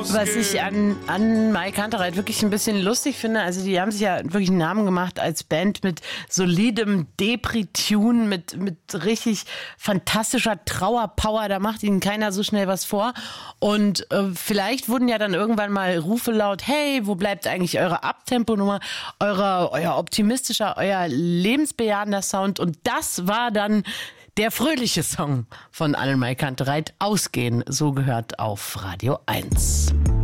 Was ich an Mike Kantereit wirklich ein bisschen lustig finde, also die haben sich ja wirklich einen Namen gemacht als Band mit solidem Depri-Tune, mit richtig fantastischer Trauerpower, da macht ihnen keiner so schnell was vor. Und vielleicht wurden ja dann irgendwann mal Rufe laut, hey, wo bleibt eigentlich eure Abtempo-Nummer, euer optimistischer, euer lebensbejahender Sound? Und das war dann der fröhliche Song von Mike Kantereit, Ausgehen, so gehört auf Radio 1.